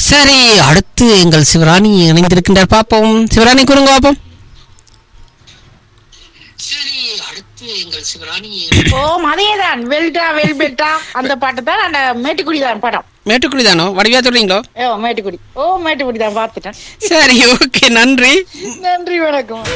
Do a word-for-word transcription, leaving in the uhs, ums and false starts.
சரி, அடுத்து எங்கள் சிவராணி இணைந்திருக்கின்றார். பார்ப்போம். சிவராணி கூறுங்க பார்ப்போம். சரி, அடுத்து எங்கள் சிவராணி. ஓ அதேதான், வெல்டா வெல்பெட்டா அந்த பாட்டு தான். அந்த மேட்டுக்குடி தான் படம். மேட்டுக்குடி தானோ? வடிவா சொல்றீங்களோ? ஓ மேட்டுக்குடி. ஓ மேட்டுக்குடி தான் பார்த்துட்டேன். சரி, ஓகே, நன்றி. நன்றி, வணக்கம்.